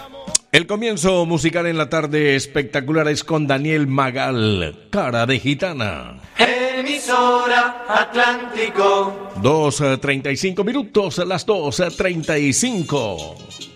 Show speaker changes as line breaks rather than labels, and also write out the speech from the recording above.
El comienzo musical en la tarde espectacular es con Daniel Magal, Cara de Gitana.
Emisora Atlántico.
2:35 minutos, las 2:35.